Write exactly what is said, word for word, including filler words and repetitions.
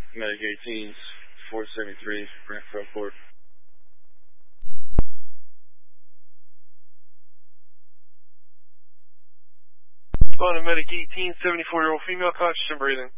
Medic eighteen, four seventy-three, Grant front court. On a Medic eighteen, seventy-four-year-old female, conscious and breathing.